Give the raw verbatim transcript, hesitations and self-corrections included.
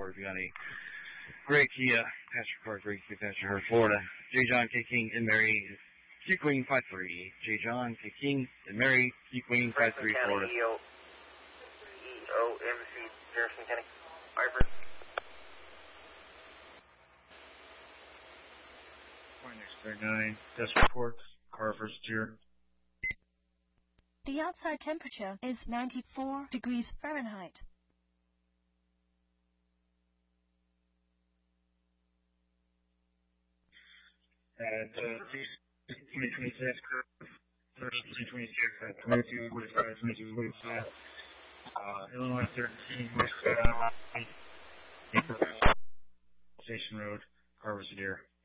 report if you got any Gray Kia, passenger car, Gray Kia, passenger car, Florida. J. John, K. King, and Mary, Q Queen five three. J. John, K. King, and Mary, Q Queen five three, Florida. E O, E O M C, Jefferson County, Piper. Next thirty-nine, desk reports, car first tier. The outside temperature is ninety-four degrees Fahrenheit. At uh, twenty twenty-six, first twenty twenty-six at twenty-two forty-five, twenty-two forty-five. Uh, Illinois thirteen, west uh, Station Road, Carver Cedar.